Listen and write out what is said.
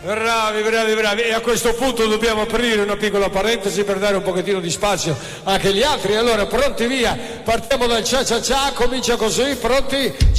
Bravi, bravi, bravi. E a questo punto dobbiamo aprire una piccola parentesi per dare un pochettino di spazio anche agli altri. Allora, pronti via, partiamo dal cia cia cia, comincia così, pronti?